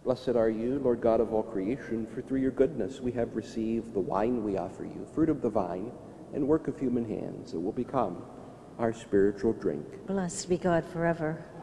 Blessed are you, Lord God of all creation, for through your goodness we have received the wine we offer you, fruit of the vine and work of human hands. It will become our spiritual drink. Blessed be God forever.